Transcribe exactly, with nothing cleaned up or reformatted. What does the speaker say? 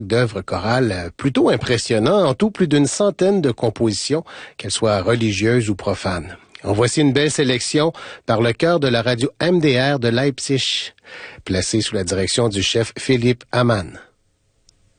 d'œuvres chorales plutôt impressionnants, en tout plus d'une centaine de compositions, qu'elles soient religieuses ou profanes. En voici une belle sélection par le chœur de la radio M D R de Leipzig, placé sous la direction du chef Philippe Hamann.